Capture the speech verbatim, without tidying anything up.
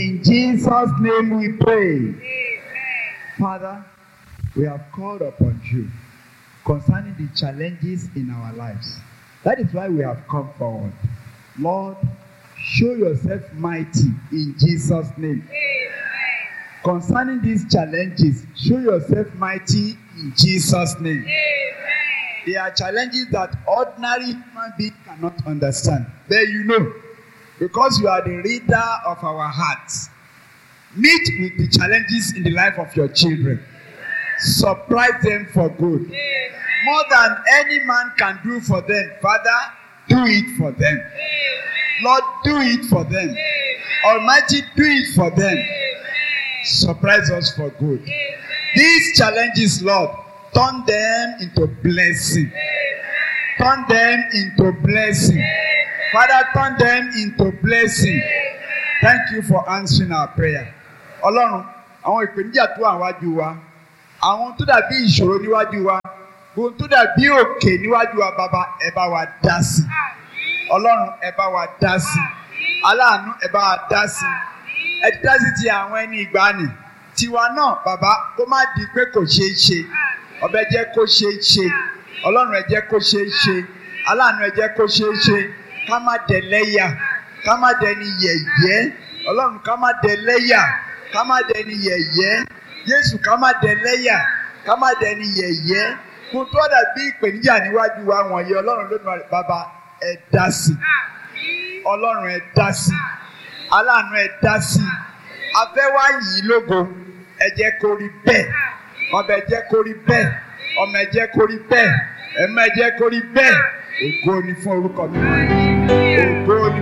In Jesus' name we pray. Amen. Father, we have called upon you concerning the challenges in our lives. That is why we have come forward. Lord, show yourself mighty in Jesus' name. Amen. Concerning these challenges, show yourself mighty in Jesus' name. Amen. They are challenges that ordinary human beings cannot understand. There you know, because you are the reader of our hearts. Meet with the challenges in the life of your children. Surprise them for good. Amen. More than any man can do for them, Father, do it for them. Amen. Lord, do it for them. Amen. Almighty, do it for them. Amen. Surprise us for good. Amen. These challenges, Lord, turn them into blessing. Amen. Turn them into blessing. Amen. Father, turn them into blessing. Amen. Thank you for answering our prayer. Ọlọ́run, àwọn ìpèníjà tó wà níwájú wa, àwọn tó dàbí ìṣòro níwájú wa, ohun tó dàbí òkè níwájú wa, bàbá ẹ bá wa dá sí. Ọlọ́run ẹ bá wa dá sí. Aláàánú ẹ bá wa dá sí. Ẹ dá sí ti àwọn ẹni ìgbàanì. Tiwa náà, bàbá, kó má di pé kò ṣeé ṣe. Ọbẹ̀ jẹ́ kó ṣeé ṣe. Ọlọ́run ẹ jẹ́ kó ṣeé ṣe. Aláàánú ẹ jẹ́ kó ṣeé ṣe. Ká má dẹ̀ lẹ́yà. Ká má dẹni yẹ̀yẹ́. Ọlọ́run ká má dẹ̀ lẹ́yà. Ká má dẹni yẹ̀yẹ́. Jésù ká má dẹ̀ lẹ́yà. Ká má dẹni yẹ̀yẹ́. Kò tó dàbí ìpèníjà níwájú wa wọ̀nyí. Ọlọ́run lónìí bàbá ẹ dá sí. Ọlọ́run ẹ dá sí. Aláàánú ẹ dá sí. Afẹ́wá yìí lógo. Ẹ jẹ́ kó rí bẹ́ẹ̀. Ọmọ ẹ jẹ́ kó rí bẹ́ẹ̀. Ọmọ ẹ jẹ́ kó rí bẹ́ẹ̀. Ẹ̀mọ ẹ jẹ́ kó rí bẹ́ẹ̀. Ògo ni fún orúkọ mi. Ògo ni